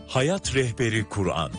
Hayat Rehberi Kur'an.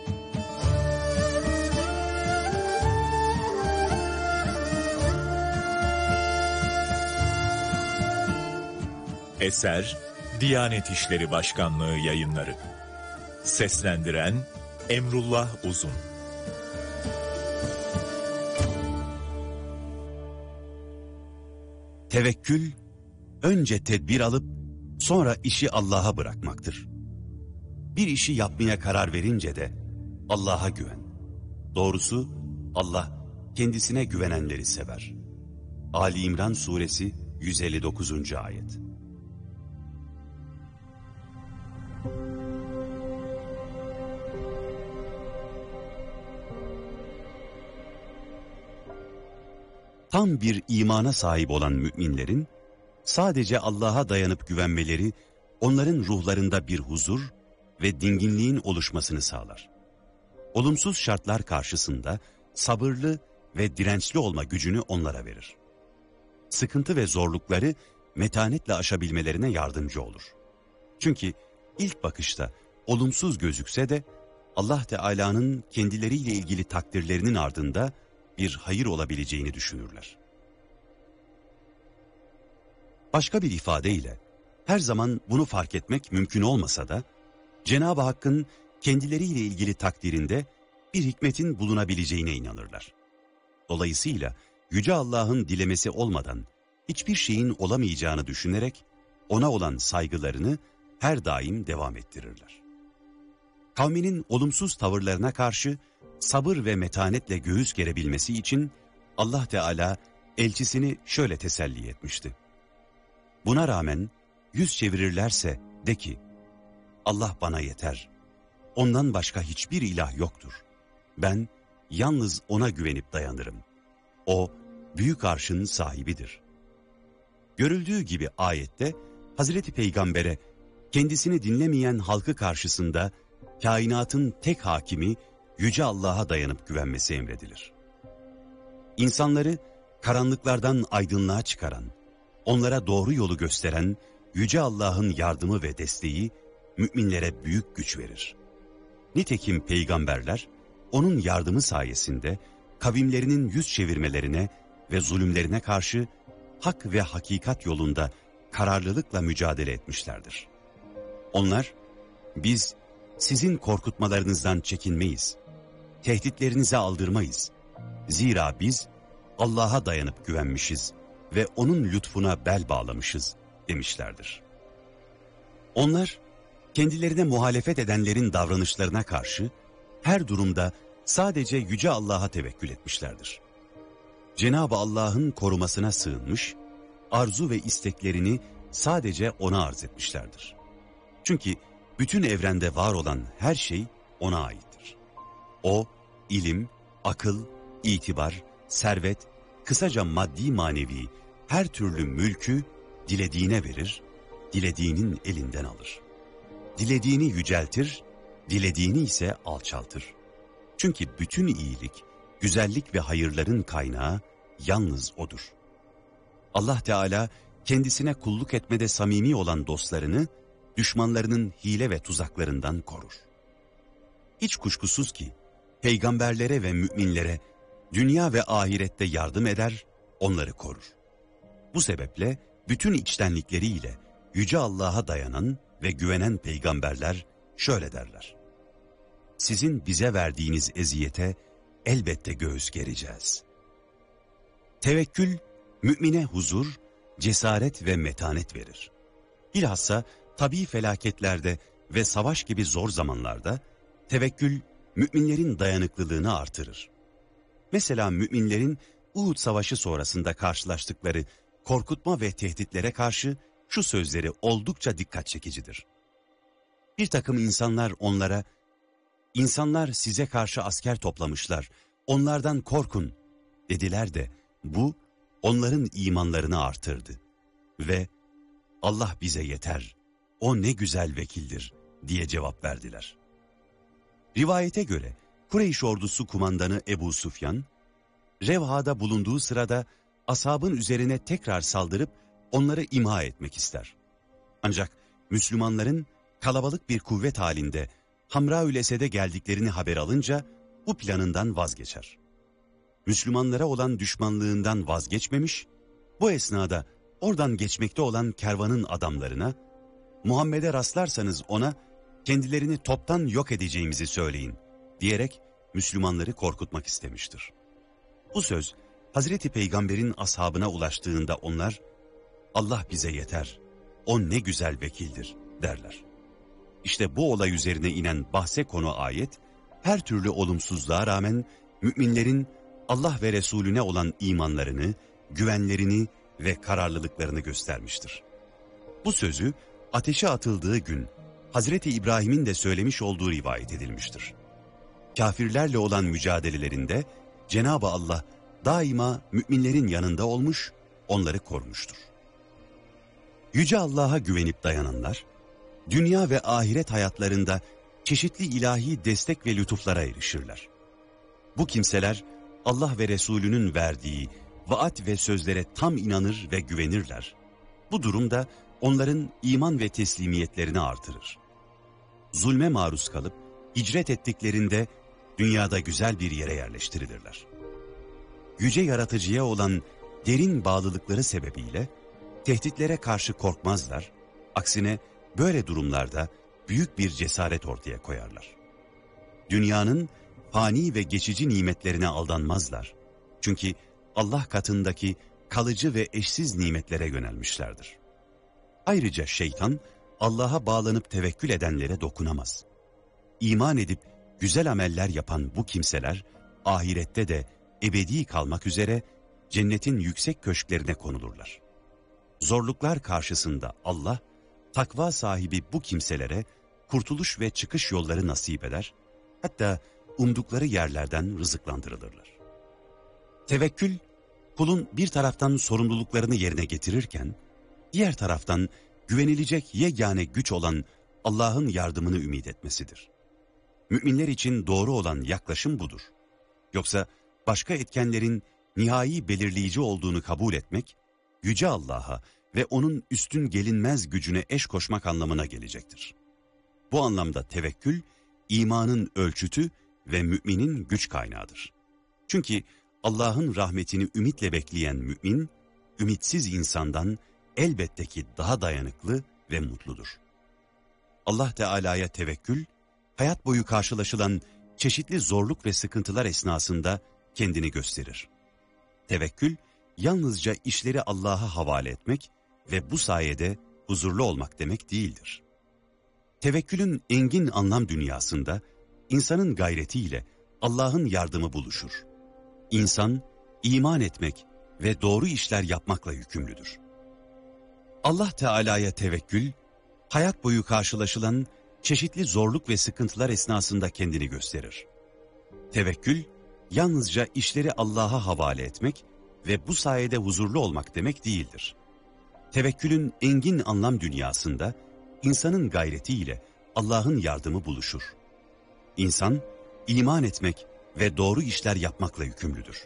Eser Diyanet İşleri Başkanlığı Yayınları. Seslendiren Emrullah Uzun. Tevekkül, önce tedbir alıp sonra işi Allah'a bırakmaktır. Bir işi yapmaya karar verince de Allah'a güven. Doğrusu Allah kendisine güvenenleri sever. Ali İmran Suresi 159. Ayet. Tam bir imana sahip olan müminlerin sadece Allah'a dayanıp güvenmeleri onların ruhlarında bir huzur ve dinginliğin oluşmasını sağlar. Olumsuz şartlar karşısında sabırlı ve dirençli olma gücünü onlara verir. Sıkıntı ve zorlukları metanetle aşabilmelerine yardımcı olur. Çünkü ilk bakışta olumsuz gözükse de Allah Teala'nın kendileriyle ilgili takdirlerinin ardında bir hayır olabileceğini düşünürler. Başka bir ifadeyle, her zaman bunu fark etmek mümkün olmasa da, Cenab-ı Hakk'ın kendileriyle ilgili takdirinde bir hikmetin bulunabileceğine inanırlar. Dolayısıyla Yüce Allah'ın dilemesi olmadan hiçbir şeyin olamayacağını düşünerek ona olan saygılarını her daim devam ettirirler. Kavminin olumsuz tavırlarına karşı sabır ve metanetle göğüs gerebilmesi için Allah Teala elçisini şöyle teselli etmişti. Buna rağmen yüz çevirirlerse de ki, Allah bana yeter, ondan başka hiçbir ilah yoktur. Ben yalnız ona güvenip dayanırım. O büyük arşın sahibidir. Görüldüğü gibi ayette Hazreti Peygamber'e kendisini dinlemeyen halkı karşısında kainatın tek hakimi Yüce Allah'a dayanıp güvenmesi emredilir. İnsanları karanlıklardan aydınlığa çıkaran, onlara doğru yolu gösteren Yüce Allah'ın yardımı ve desteği müminlere büyük güç verir. Nitekim peygamberler onun yardımı sayesinde kavimlerinin yüz çevirmelerine ve zulümlerine karşı hak ve hakikat yolunda kararlılıkla mücadele etmişlerdir. Onlar, biz sizin korkutmalarınızdan çekinmeyiz, tehditlerinize aldırmayız. Zira biz Allah'a dayanıp güvenmişiz ve onun lütfuna bel bağlamışız demişlerdir. Onlar, kendilerine muhalefet edenlerin davranışlarına karşı her durumda sadece Yüce Allah'a tevekkül etmişlerdir. Cenab-ı Allah'ın korumasına sığınmış, arzu ve isteklerini sadece ona arz etmişlerdir. Çünkü bütün evrende var olan her şey ona aittir. O, ilim, akıl, itibar, servet, kısaca maddi manevi her türlü mülkü dilediğine verir, dilediğinin elinden alır. Dilediğini yüceltir, dilediğini ise alçaltır. Çünkü bütün iyilik, güzellik ve hayırların kaynağı yalnız O'dur. Allah Teala kendisine kulluk etmede samimi olan dostlarını, düşmanlarının hile ve tuzaklarından korur. Hiç kuşkusuz ki, peygamberlere ve müminlere dünya ve ahirette yardım eder, onları korur. Bu sebeple bütün içtenlikleriyle Yüce Allah'a dayanan ve güvenen peygamberler şöyle derler: sizin bize verdiğiniz eziyete elbette göğüs gereceğiz. Tevekkül, mümine huzur, cesaret ve metanet verir. Bilhassa tabii felaketlerde ve savaş gibi zor zamanlarda tevekkül, müminlerin dayanıklılığını artırır. Mesela müminlerin Uhud Savaşı sonrasında karşılaştıkları korkutma ve tehditlere karşı şu sözleri oldukça dikkat çekicidir. Bir takım insanlar onlara, "İnsanlar size karşı asker toplamışlar, onlardan korkun," dediler de bu onların imanlarını artırdı. Ve "Allah bize yeter, o ne güzel vekildir," diye cevap verdiler. Rivayete göre Kureyş ordusu kumandanı Ebu Süfyan, Revha'da bulunduğu sırada ashabın üzerine tekrar saldırıp onları imha etmek ister. Ancak Müslümanların kalabalık bir kuvvet halinde Hamraül Esed'e geldiklerini haber alınca bu planından vazgeçer. Müslümanlara olan düşmanlığından vazgeçmemiş, bu esnada oradan geçmekte olan kervanın adamlarına, Muhammed'e rastlarsanız ona kendilerini toptan yok edeceğimizi söyleyin diyerek Müslümanları korkutmak istemiştir. Bu söz Hazreti Peygamber'in ashabına ulaştığında onlar, Allah bize yeter, o ne güzel vekildir derler. İşte bu olay üzerine inen bahse konu ayet, her türlü olumsuzluğa rağmen müminlerin Allah ve Resulüne olan imanlarını, güvenlerini ve kararlılıklarını göstermiştir. Bu sözü ateşe atıldığı gün Hazreti İbrahim'in de söylemiş olduğu rivayet edilmiştir. Kafirlerle olan mücadelelerinde Cenab-ı Allah daima müminlerin yanında olmuş, onları korumuştur. Yüce Allah'a güvenip dayananlar, dünya ve ahiret hayatlarında çeşitli ilahi destek ve lütuflara erişirler. Bu kimseler Allah ve Resulünün verdiği vaat ve sözlere tam inanır ve güvenirler. Bu durumda onların iman ve teslimiyetlerini artırır. Zulme maruz kalıp hicret ettiklerinde dünyada güzel bir yere yerleştirilirler. Yüce Yaratıcıya olan derin bağlılıkları sebebiyle tehditlere karşı korkmazlar, aksine böyle durumlarda büyük bir cesaret ortaya koyarlar. Dünyanın fani ve geçici nimetlerine aldanmazlar. Çünkü Allah katındaki kalıcı ve eşsiz nimetlere yönelmişlerdir. Ayrıca şeytan Allah'a bağlanıp tevekkül edenlere dokunamaz. İman edip güzel ameller yapan bu kimseler ahirette de ebedi kalmak üzere cennetin yüksek köşklerine konulurlar. Zorluklar karşısında Allah, takva sahibi bu kimselere kurtuluş ve çıkış yolları nasip eder, hatta umdukları yerlerden rızıklandırılırlar. Tevekkül, kulun bir taraftan sorumluluklarını yerine getirirken, diğer taraftan güvenilecek yegane güç olan Allah'ın yardımını ümit etmesidir. Müminler için doğru olan yaklaşım budur. Yoksa başka etkenlerin nihai belirleyici olduğunu kabul etmek, Yüce Allah'a ve onun üstün gelinmez gücüne eş koşmak anlamına gelecektir. Bu anlamda tevekkül, imanın ölçütü ve müminin güç kaynağıdır. Çünkü Allah'ın rahmetini ümitle bekleyen mümin, ümitsiz insandan elbette ki daha dayanıklı ve mutludur. Allah Teala'ya tevekkül, hayat boyu karşılaşılan çeşitli zorluk ve sıkıntılar esnasında kendini gösterir. Tevekkül, yalnızca işleri Allah'a havale etmek ve bu sayede huzurlu olmak demek değildir. Tevekkülün engin anlam dünyasında insanın gayretiyle Allah'ın yardımı buluşur. İnsan, iman etmek ve doğru işler yapmakla yükümlüdür. Allah Teala'ya tevekkül, hayat boyu karşılaşılan çeşitli zorluk ve sıkıntılar esnasında kendini gösterir. Tevekkül, yalnızca işleri Allah'a havale etmek ve bu sayede huzurlu olmak demek değildir. Tevekkülün engin anlam dünyasında insanın gayretiyle Allah'ın yardımı buluşur. İnsan, iman etmek ve doğru işler yapmakla yükümlüdür.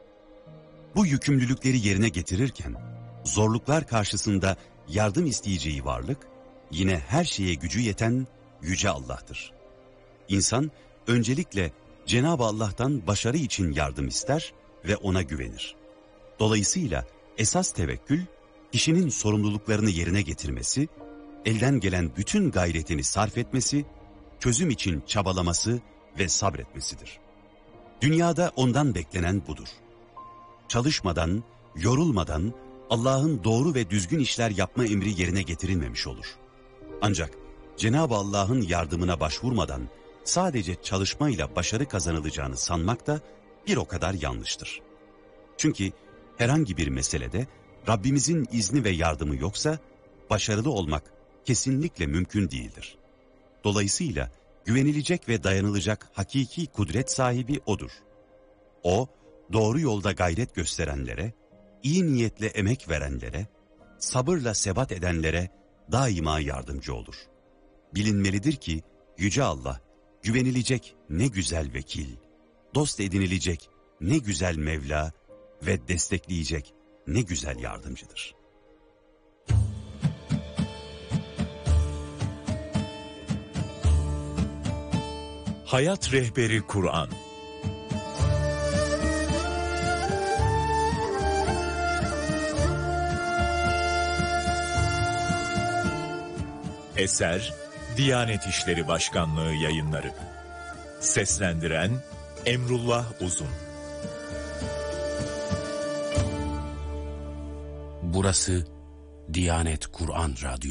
Bu yükümlülükleri yerine getirirken, zorluklar karşısında yardım isteyeceği varlık, yine her şeye gücü yeten Yüce Allah'tır. İnsan, öncelikle Cenab-ı Allah'tan başarı için yardım ister ve ona güvenir. Dolayısıyla esas tevekkül, kişinin sorumluluklarını yerine getirmesi, elden gelen bütün gayretini sarf etmesi, çözüm için çabalaması ve sabretmesidir. Dünyada ondan beklenen budur. Çalışmadan, yorulmadan Allah'ın doğru ve düzgün işler yapma emri yerine getirilmemiş olur. Ancak Cenab-ı Allah'ın yardımına başvurmadan sadece çalışmayla başarı kazanılacağını sanmak da bir o kadar yanlıştır. Çünkü herhangi bir meselede Rabbimizin izni ve yardımı yoksa başarılı olmak kesinlikle mümkün değildir. Dolayısıyla güvenilecek ve dayanılacak hakiki kudret sahibi O'dur. O, doğru yolda gayret gösterenlere, iyi niyetle emek verenlere, sabırla sebat edenlere daima yardımcı olur. Bilinmelidir ki Yüce Allah, güvenilecek ne güzel vekil, dost edinilecek ne güzel Mevla ve destekleyecek ne güzel yardımcıdır. Hayat Rehberi Kur'an. Eser Diyanet İşleri Başkanlığı Yayınları. Seslendiren Emrullah Uzun. Burası Diyanet Kur'an Radyo.